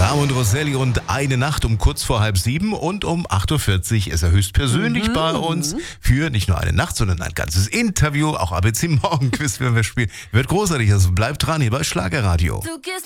Ramon Rosselli und eine Nacht um kurz vor 6:30 und um 8:40 Uhr ist er höchstpersönlich bei uns für nicht nur eine Nacht, sondern ein ganzes Interview. Auch ABC Morgen Quiz werden wir spielen. Wird großartig, also bleibt dran hier bei Schlagerradio. Du gehst